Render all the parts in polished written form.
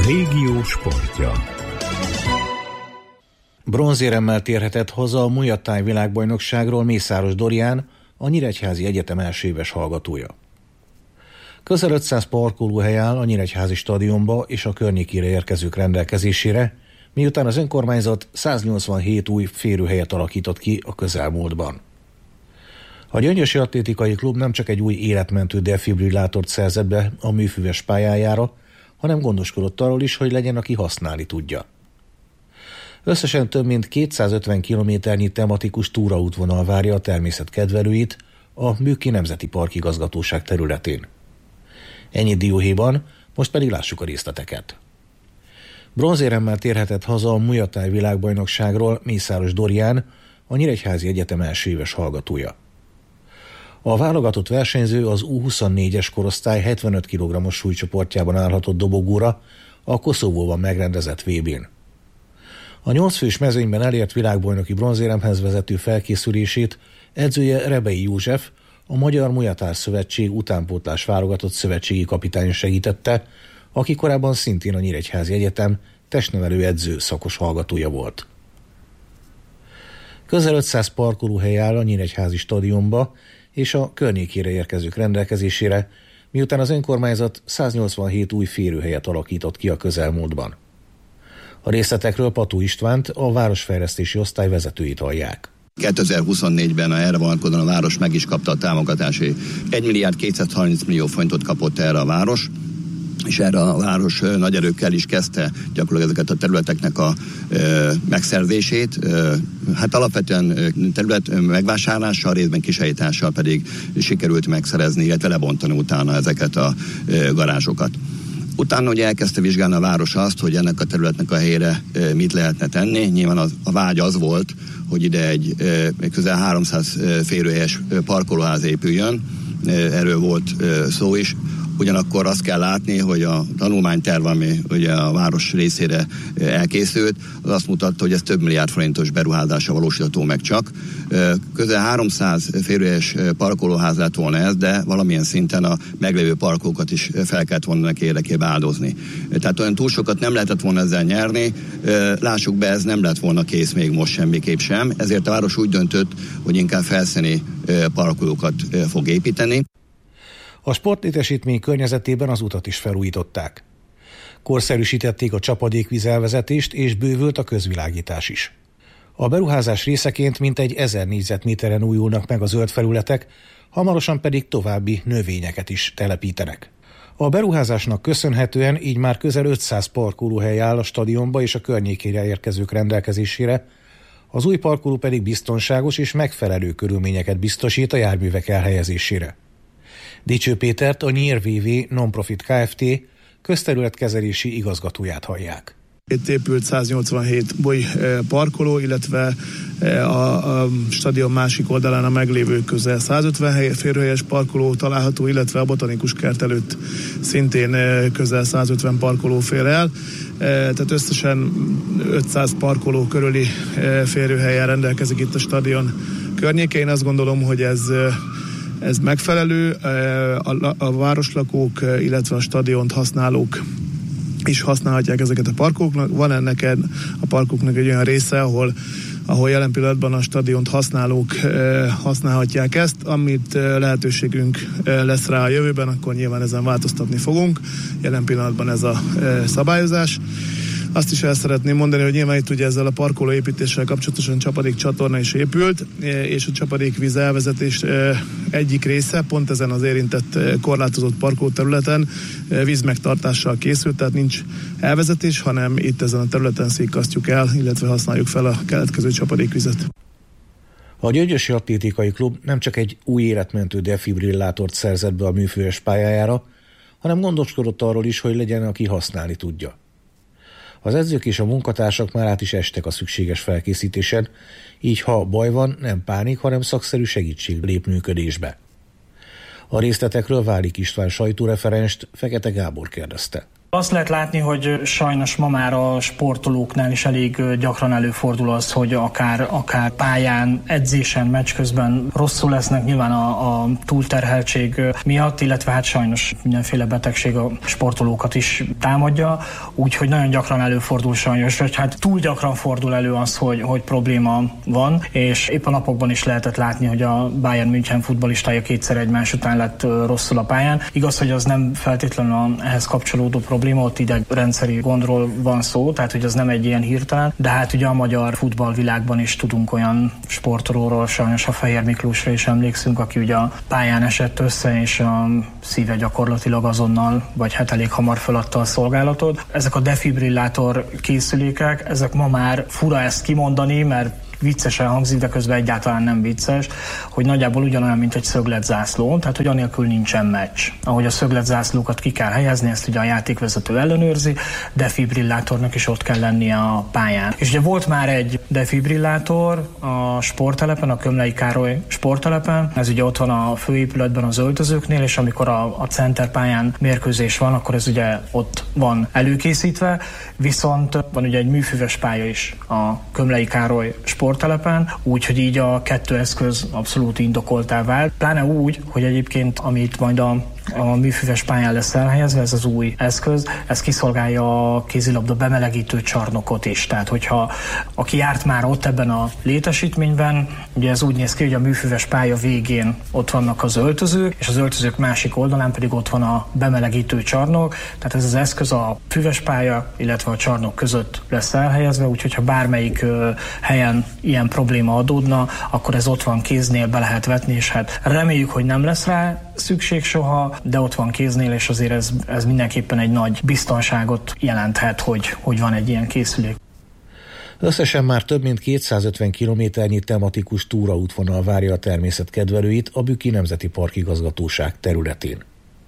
Régió sportja. Bronzéremmel térhetett haza a Muay Thai világbajnokságról Mészáros Dorián, a Nyíregyházi Egyetem elsőéves hallgatója. Közel 500 parkolóhely áll a Nyíregyházi stadionba és a környékére érkezők rendelkezésére, miután az önkormányzat 187 új férőhelyet alakított ki a közelmúltban. A Gyöngyösi Atlétikai Klub nem csak egy új életmentő defibrillátort szerzett be a műfüves pályájára, hanem gondoskodott arról is, hogy legyen, aki használni tudja. Összesen több mint 250 kilométernyi tematikus túraútvonal várja a természet kedvelőit a Műki Nemzeti Park igazgatóság területén. Ennyi dióhéjban, most pedig lássuk a részleteket. Bronzéremmel térhetett haza a Muay Thai világbajnokságról Mészáros Dorián, a Nyíregyházi Egyetem elsőéves hallgatója. A válogatott versenyző az U24-es korosztály 75 kg-os súlycsoportjában állhatott dobogóra a Koszovóban megrendezett VB-n. A 8 fős mezőnyben elért világbajnoki bronzéremhez vezető felkészülését edzője Rebei József, a Magyar Muay Thai Szövetség utánpótlás válogatott szövetségi kapitány segítette, aki korábban szintén a Nyíregyházi Egyetem testnevelő edző szakos hallgatója volt. Közel 500 parkolóhely áll a Nyíregyházi stadionba és a környékére érkezők rendelkezésére, miután az önkormányzat 187 új férőhelyet alakított ki a közelmúltban. A részletekről Pató Istvánt, a városfejlesztési osztály vezetőit hallják. 2024-ben erre vonatkozóan a város meg is kapta a támogatási 1 milliárd 230 millió forintot kapott erre a város, és erre a város nagy erőkkel is kezdte gyakorlatilag ezeket a területeknek a megszerzését. Hát alapvetően terület megvásárlással, részben kisajítással pedig sikerült megszerezni, illetve lebontani utána ezeket a garázsokat. Utána ugye elkezdte vizsgálni a város azt, hogy ennek a területnek a helyére mit lehetne tenni. Nyilván a vágy az volt, hogy ide egy közel 300 férőhelyes parkolóház épüljön. Erről volt szó is. Ugyanakkor azt kell látni, hogy a tanulmányterv, ami ugye a város részére elkészült, az azt mutatta, hogy ez több milliárd forintos beruházása valósítható meg csak. Közel 300 férőhelyes parkolóház lett volna ez, de valamilyen szinten a meglévő parkolókat is fel kellett volna neki érdekében áldozni. Tehát olyan túl sokat nem lehetett volna ezzel nyerni. Lássuk be, ez nem lett volna kész még most semmiképp sem. Ezért a város úgy döntött, hogy inkább felszíni parkolókat fog építeni. A sportlétesítmény környezetében az utat is felújították. Korszerűsítették a csapadékvízelvezetést, és bővült a közvilágítás is. A beruházás részeként mintegy 1000 négyzetméteren újulnak meg a zöld felületek, hamarosan pedig további növényeket is telepítenek. A beruházásnak köszönhetően így már közel 500 parkolóhely áll a stadionba és a környékére érkezők rendelkezésére, az új parkoló pedig biztonságos és megfelelő körülményeket biztosít a járművek elhelyezésére. Dicső Pétert, a Nyír VV Nonprofit Kft. Közterületkezelési igazgatóját hallják. Itt épült 187 boly parkoló, illetve a stadion másik oldalán a meglévő közel 150 férőhelyes parkoló található, illetve a botanikus kert előtt szintén közel 150 parkoló fér el. Tehát összesen 500 parkoló körüli férőhelyen rendelkezik itt a stadion környéke. Én azt gondolom, hogy ez megfelelő, a városlakók, illetve a stadiont használók is használhatják ezeket a parkoknak. Van ennek a parkoknak egy olyan része, ahol jelen pillanatban a stadiont használók használhatják ezt, amit lehetőségünk lesz rá a jövőben, akkor nyilván ezen változtatni fogunk. Jelen pillanatban ez a szabályozás. Azt is el szeretném mondani, hogy nyilván itt ugye ezzel a parkolóépítéssel kapcsolatosan csapadékcsatorna is épült, és a csapadékvíz elvezetés egyik része pont ezen az érintett korlátozott parkolóterületen vízmegtartással készült, tehát nincs elvezetés, hanem itt ezen a területen székkasztjuk el, illetve használjuk fel a keletkező csapadékvizet. A Gyöngyösi Atlétikai Klub nem csak egy új életmentő defibrillátort szerzett be a műfüves pályájára, hanem gondoskodott arról is, hogy legyen, aki használni tudja. Az edzők és a munkatársak már át is estek a szükséges felkészítésen, így ha baj van, nem pánik, hanem szakszerű segítség lép működésbe. A részletekről Válik István sajtóreferenst Fekete Gábor kérdezte. Azt lehet látni, hogy sajnos ma már a sportolóknál is elég gyakran előfordul az, hogy akár pályán, edzésen, meccs közben rosszul lesznek, nyilván a túlterheltség miatt, illetve hát sajnos mindenféle betegség a sportolókat is támadja, úgyhogy nagyon gyakran előfordul sajnos, hogy hát túl gyakran fordul elő az, hogy probléma van, és épp a napokban is lehetett látni, hogy a Bayern München futballistája kétszer egymás után lett rosszul a pályán. Igaz, hogy az nem feltétlenül ehhez kapcsolódó probléma, ott idegrendszeri gondról van szó, tehát hogy az nem egy ilyen hirtelen, de hát ugye a magyar futballvilágban is tudunk olyan sportolóról, sajnos a Fehér Miklósra is emlékszünk, aki ugye a pályán esett össze, és a szíve gyakorlatilag azonnal, vagy hát elég hamar feladta a szolgálatot. Ezek a defibrillátor készülékek, ezek ma már fura ezt kimondani, mert viccesen hangzik, de közben egyáltalán nem vicces, hogy nagyjából ugyanolyan, mint egy szögletzászló, tehát hogy anélkül nincsen meccs. Ahogy a szögletzászlókat ki kell helyezni, ezt ugye a játékvezető ellenőrzi, defibrillátornak is ott kell lennie a pályán. És ugye volt már egy defibrillátor a sporttelepen, a Kömlei Károly sporttelepen, ez ugye ott van a főépületben az öltözőknél, és amikor a center pályán mérkőzés van, akkor ez ugye ott van előkészítve, viszont van ugye egy műfüves pálya is a Kömlei Károly sporttelepen, úgyhogy így a kettő eszköz abszolút indokoltá vált. Pláne úgy, hogy egyébként, amit majd a műfüves pályán lesz elhelyezve, ez az új eszköz, ez kiszolgálja a kézilabda bemelegítő csarnokot is. Tehát, hogyha aki járt már ott ebben a létesítményben, ugye ez úgy néz ki, hogy a műfüves pálya végén ott vannak az öltözők, és az öltözők másik oldalán pedig ott van a bemelegítő csarnok. Tehát ez az eszköz a füves pálya, illetve a csarnok között lesz elhelyezve, úgyhogy ha bármelyik helyen ilyen probléma adódna, akkor ez ott van kéznél, be lehet vetni, és hát reméljük, hogy nem lesz rá szükség soha, de ott van kéznél, és azért ez mindenképpen egy nagy biztonságot jelenthet, hogy van egy ilyen készülék. Összesen már több mint 250 kilométernyi tematikus túraútvonal várja a természetkedvelőit a Bükki Nemzeti Park Igazgatóság területén.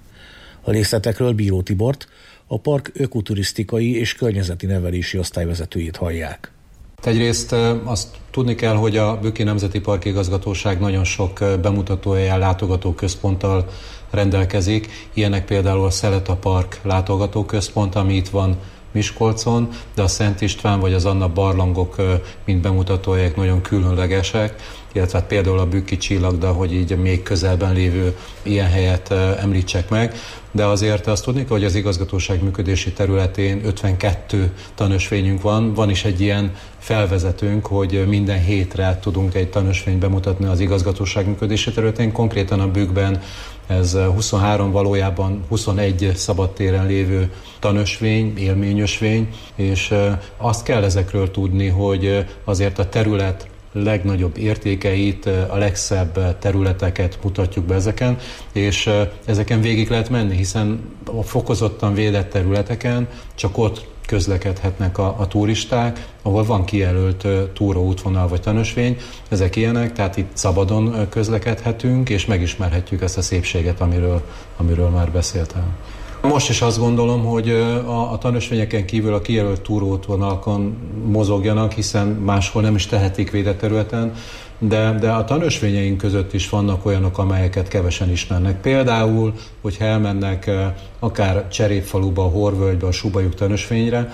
A részletekről Bíró Tibort, a park ökoturisztikai és környezeti nevelési osztályvezetőjét hallják. Egyrészt azt tudni kell, hogy a Bükki Nemzeti Park Igazgatóság nagyon sok bemutatóhelyen, látogatóközponttal rendelkezik. Ilyenek például a Szeleta Park látogatóközpont, ami itt van Miskolcon, de a Szent István vagy az Anna barlangok, mint bemutatóhelyek nagyon különlegesek, illetve például a Bükki Csillagda, hogy így még közelben lévő ilyen helyet említsek meg. De azért azt tudni kell, hogy az igazgatóság működési területén 52 tanösvényünk van. Van is egy ilyen felvezetőnk, hogy minden hétre tudunk egy tanösvényt bemutatni az igazgatóság működési területén. Konkrétan a Bükkben ez 23, valójában 21 szabadtéren lévő tanösvény, élményösvény, és azt kell ezekről tudni, hogy azért a terület legnagyobb értékeit, a legszebb területeket mutatjuk be ezeken, és ezeken végig lehet menni, hiszen a fokozottan védett területeken csak ott közlekedhetnek a turisták, ahol van kijelölt túraútvonal vagy tanösvény, ezek ilyenek, tehát itt szabadon közlekedhetünk, és megismerhetjük ezt a szépséget, amiről már beszéltem. Most is azt gondolom, hogy a tanösvényeken kívül a kijelölt túraútvonalakon mozogjanak, hiszen máshol nem is tehetik védett területen, de a tanösvényeink között is vannak olyanok, amelyeket kevesen ismernek. Például, hogyha elmennek akár Cserépfaluba, a Horvölgybe, a Subajuk tanösvényre,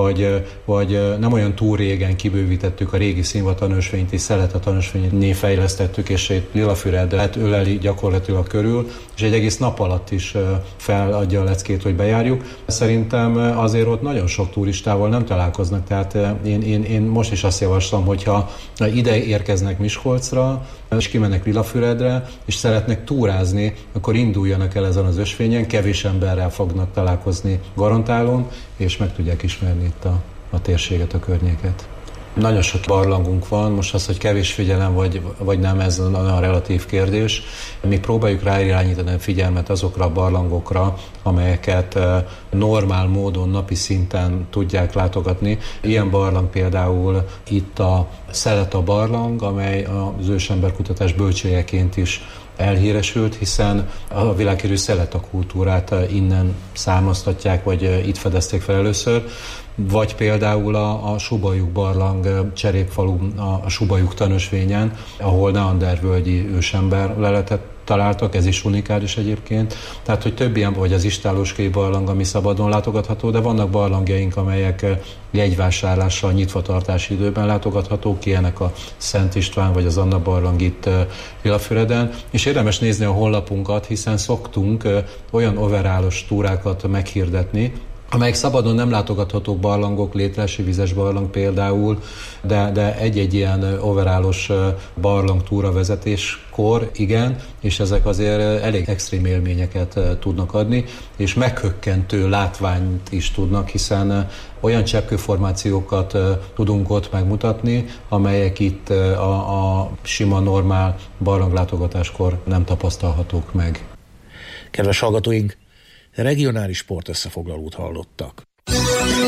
vagy nem olyan túl régen kibővítettük a régi Színva tanösvényt, és Szeleta tanösvényné fejlesztettük, és egy Lilafüredet öleli gyakorlatilag körül, és egy egész nap alatt is feladja a leckét, hogy bejárjuk. Szerintem azért ott nagyon sok turistával nem találkoznak, tehát én most is azt javaslom, hogyha ide érkeznek Miskolcra, és kimennek Lilafüredre, és szeretnek túrázni, akkor induljanak el ezen az ösvényen, kevés emberrel fognak találkozni, garantálom, és meg tudják ismerni itt a térséget, a környéket. Nagyon sok barlangunk van, most az, hogy kevés figyelem vagy nem, ez a relatív kérdés. Mi próbáljuk ráirányítani a figyelmet azokra a barlangokra, amelyeket normál módon, napi szinten tudják látogatni. Ilyen barlang például itt a Szeleta barlang, amely az ősemberkutatás bölcsőjeként is elhíresült, hiszen a világhírű szeleta kultúrát innen származtatják, vagy itt fedezték fel először. Vagy például a Subajuk barlang Cserépfalu, a Subajuk tanösvényen, ahol neandervölgyi ősember leletet találtak, ez is unikális egyébként. Tehát, hogy több ilyen, vagy az Istállóskői barlang, ami szabadon látogatható, de vannak barlangjaink, amelyek jegyvásárlással nyitva tartási időben látogathatók, ilyenek a Szent István vagy az Anna barlang itt Villafüreden, és érdemes nézni a honlapunkat, hiszen szoktunk olyan overálos túrákat meghirdetni, amelyek szabadon nem látogathatók barlangok, Létresi vizes barlang például, de egy-egy ilyen overálos barlang túra vezetéskor igen, és ezek azért elég extrém élményeket tudnak adni, és meghökkentő látványt is tudnak, hiszen olyan cseppkőformációkat tudunk ott megmutatni, amelyek itt a sima, normál barlanglátogatáskor nem tapasztalhatók meg. Kedves hallgatóink, regionális sportösszefoglalót hallottak.